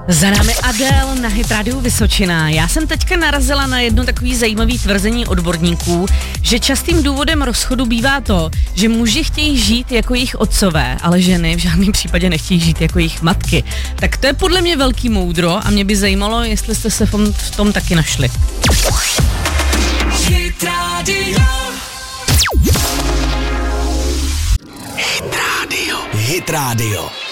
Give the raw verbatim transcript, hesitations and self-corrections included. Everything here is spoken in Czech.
Za námi Adele na Hit Radio Vysočina. Já jsem teďka narazila na jedno takový zajímavý tvrzení odborníků, že častým důvodem rozchodu bývá to, že muži chtějí žít jako jejich otcové, ale ženy v žádném případě nechtějí žít jako jejich matky. Tak to je podle mě velký moudro a mě by zajímalo, jestli jste se v tom taky našli. Hit Radio. Hit Radio. Hit Radio.